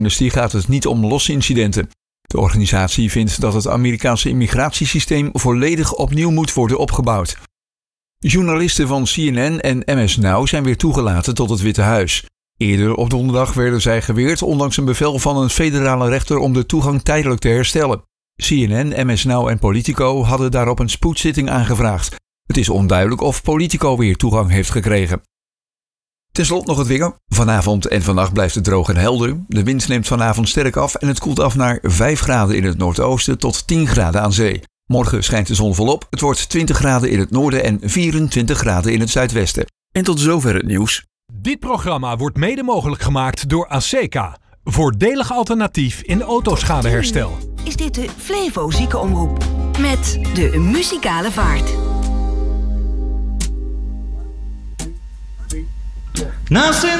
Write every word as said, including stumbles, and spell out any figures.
Amnesty gaat het niet om losse incidenten. De organisatie vindt dat het Amerikaanse immigratiesysteem volledig opnieuw moet worden opgebouwd. Journalisten van C N N en M S Now zijn weer toegelaten tot het Witte Huis. Eerder op donderdag werden zij geweerd ondanks een bevel van een federale rechter om de toegang tijdelijk te herstellen. C N N, M S Now en Politico hadden daarop een spoedzitting aangevraagd. Het is onduidelijk of Politico weer toegang heeft gekregen. Ten slotte nog het weer. Vanavond en vannacht blijft het droog en helder. De wind neemt vanavond sterk af en het koelt af naar vijf graden in het noordoosten tot tien graden aan zee. Morgen schijnt de zon volop. Het wordt twintig graden in het noorden en vierentwintig graden in het zuidwesten. En tot zover het nieuws. Dit programma wordt mede mogelijk gemaakt door ASECA. Voordelig alternatief in autoschadeherstel. Is dit de Flevo Ziekenomroep met de muzikale vaart. Naast een